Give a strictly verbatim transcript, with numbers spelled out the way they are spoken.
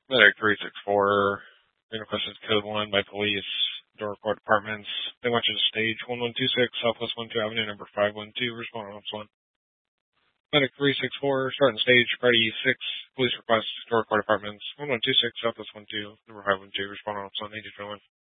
Medic three six four, being requested code one by police, door court departments. They want you to stage one one two six, Southwest one two Avenue, number five one two, respond on one. Medic three six four, starting stage, Friday six, police request, door court departments, one one two six, Southwest one two, number five one two, respond on one, eighty twenty-one.